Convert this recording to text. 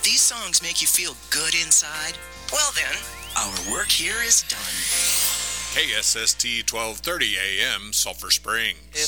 these songs make you feel good inside, well then, our work here is done. KSST 1230 AM, Sulphur Springs.